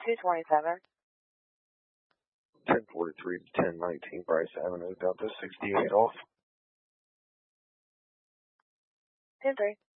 227. 1043 to 1019 Bryce Avenue, Delta 68 off. 10-3.